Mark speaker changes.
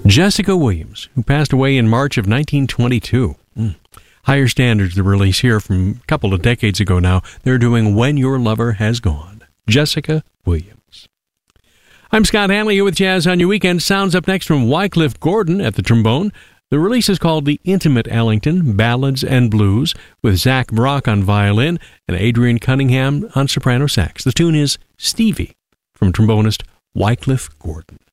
Speaker 1: Jessica Williams, who passed away in March of 1922. Higher Standards, the release here from a couple of decades ago now. They're doing When Your Lover Has Gone. Jessica Williams. I'm Scott Hanley here with Jazz on Your Weekend. Sounds up next from Wycliffe Gordon at the trombone. The release is called The Intimate Ellington, Ballads and Blues, with Zach Brock on violin and Adrian Cunningham on soprano sax. The tune is Stevie, from trombonist Wycliffe Gordon.